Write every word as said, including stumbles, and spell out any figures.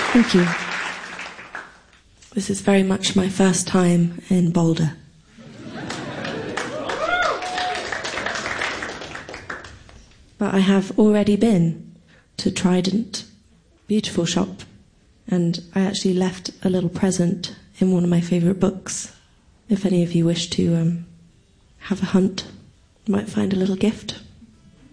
Thank you. This is very much my first time in Boulder. But I have already been to Trident, beautiful shop, and I actually left a little present in one of my favourite books. If any of you wish to um, have a hunt, you might find a little gift.